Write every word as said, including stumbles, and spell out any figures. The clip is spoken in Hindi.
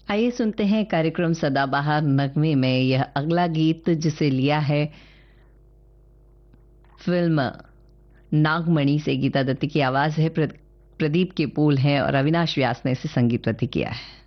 आइए सुनते हैं कार्यक्रम सदाबहार नगमे में यह अगला गीत, जिसे लिया है फिल्म नागमणि से। गीता दत्ती की आवाज है, प्र- प्रदीप के बोल हैं और अविनाश व्यास ने इसे संगीतबद्ध किया है।